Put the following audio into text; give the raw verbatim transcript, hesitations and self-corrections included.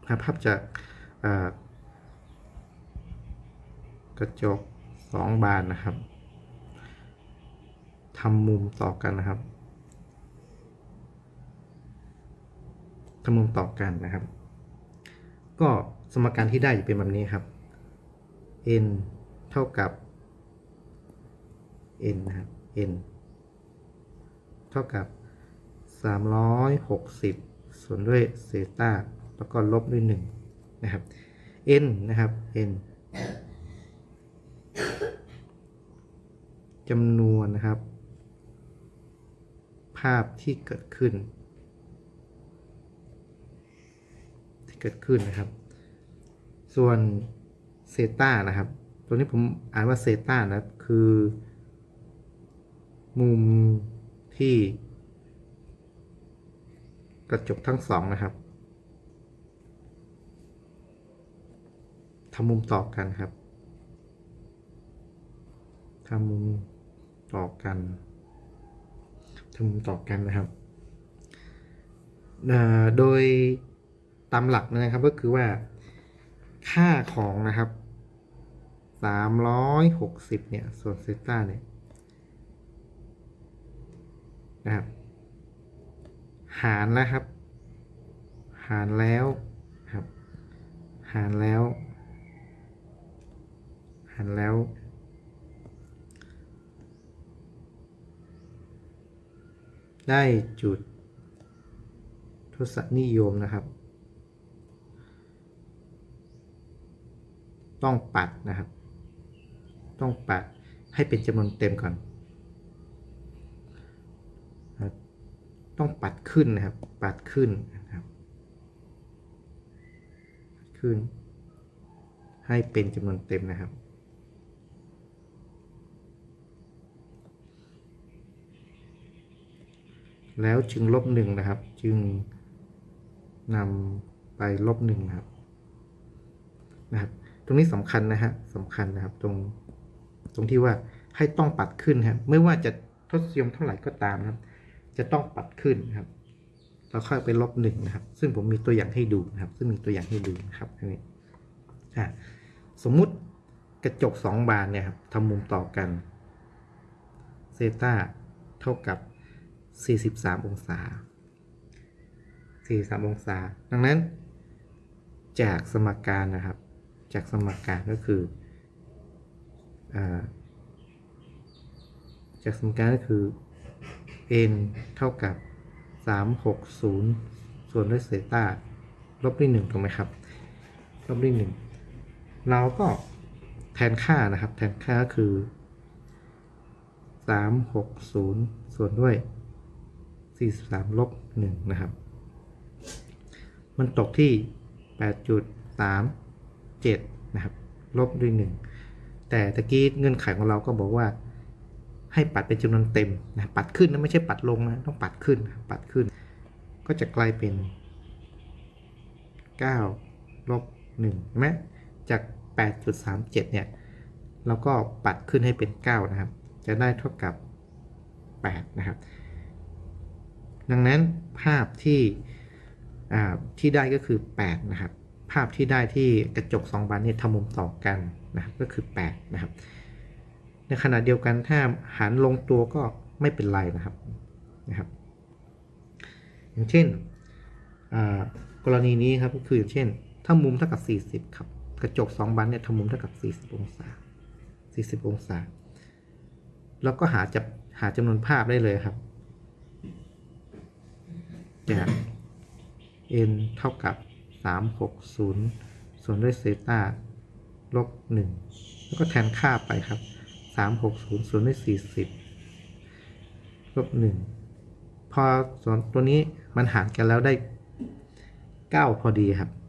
ภาพจากกระจกสองบานนะครับทำมุมต่อกันนะครับทำมุมต่อกันนะครับก็สมการที่ได้จะเป็นแบบนี้ครับ n เท่ากับ n นะครับ n เท่ากับสามร้อยหกสิบส่วนด้วยเซตาแล้วก็ลบด้วยหนึ่งนะครับ n นะครับ n จำนวนนะครับภาพที่เกิดขึ้นที่เกิดขึ้นนะครับส่วนเซตานะครับตัวนี้ผมอ่านว่าเซตานะคือมุมที่กระจกทั้งสองนะครับทำมุมต่อกันครับทำมุมต่อกันทำมุมต่อกันนะครับโดยตามหลักนะครับก็คือว่าค่าของนะครับสามร้อยหกสิบเนี่ยส่วนเซตาเนี่ยนะครับหารนะครับหารแล้วครับหารแล้วหารแล้วได้จุดทศนิยมนะครับต้องปัดนะครับต้องปัดให้เป็นจำนวนเต็มก่อนต้องปัดขึ้นนะครับปัดขึ้นนะครับขึ้นให้เป็นจำนวนเต็มนะครับแล้วจึงลบหนึ่งนะครับจึงนำไปลบหนึ่งนะครับนะครับตรงนี้สำคัญนะฮะสำคัญนะครับตรงตรงที่ว่าให้ต้องปัดขึ้นครับไม่ว่าจะทศนิยมเท่าไหร่ก็ตามนะครับจะต้องปัดขึ้นนะครับแล้วค่อยไปลบหนึ่งนะครับซึ่งผมมีตัวอย่างให้ดูนะครับซึ่งมีตัวอย่างให้ดูนะครับนี้สมมุติกระจกสองบานเนี่ยครับทำมุมต่อกันเซตาเท่ากับสี่สิบสามองศาสี่สิบสามองศาดังนั้นจากสมการนะครับจากสมการก็คือจากสมการก็คือ n เท่ากับสามร้อยหกสิบส่วนด้วยเซตาลบด้วยหนึ่งถูกไหมครับลบด้วยหนึ่งเราก็แทนค่านะครับแทนค่าก็คือสามร้อยหกสิบส่วนด้วยสี่สิบสามลบหนึ่งนะครับมันตกที่ แปดจุดสามเจ็ด นะครับลบด้วยหนึ่งแต่ตะกี้เงื่อนไขของเราก็บอกว่าให้ปัดเป็นจำนวนเต็มนะปัดขึ้นนะไม่ใช่ปัดลงนะต้องปัดขึ้นปัดขึ้นก็จะกลายเป็นเก้าลบหนึ่งใช่ไหมจาก แปดจุดสามเจ็ด เนี่ยเราก็ปัดขึ้นให้เป็นเก้านะครับจะได้เท่ากับแปดนะครับดังนั้นภาพที่ที่ได้ก็คือแปดนะครับภาพที่ได้ที่กระจกสองบานนี้ทำมุมต่อกันนะครับก็คือแปดนะครับในขณะเดียวกันถ้าหารลงตัวก็ไม่เป็นไรนะครับนะครับอย่างเช่นกรณีนี้ครับก็คืออย่างเช่นถ้ามุมเท่ากับสี่สิบครับกระจกสองบานเนี่ยทำมุมเท่ากับสี่สิบองศาสี่สิบองศาแล้วก็หาจะหาจำนวนภาพได้เลยครับจาก n เท่ากับสามร้อยหกสิบส่วนด้วยเซตาลบหนึ่งแล้วก็แทนค่าไปครับสามร้อยหกสิบส่วนด้วยสี่สิบลบหนึ่งพอส่วนตัวนี้มันหารกันแล้วได้เก้าพอดีครับ